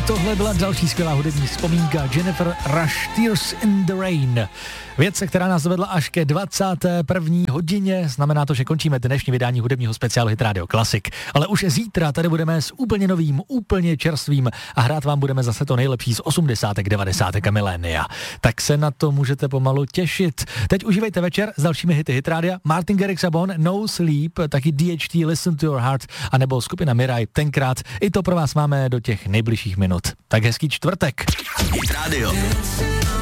tohle byla další skvělá hudební vzpomínka Jennifer Rush, Tears in the Rain. Věc, která nás dovedla až ke 21. hodině, znamená to, že končíme dnešní vydání hudebního speciálu Hit Radio Classic. Ale už zítra tady budeme s úplně novým, úplně čerstvým a hrát vám budeme zase to nejlepší z 80., 90. a milénia. Tak se na to můžete pomalu těšit. Teď užívejte večer s dalšími hity Hit Radia. Martin Garrix a Bon, No Sleep, taky DHT, Listen to Your Heart, anebo skupina Mirai, tenkrát. I to pro vás máme do těch nejbližších minut. Tak hezký čtvrtek. Hit Radio.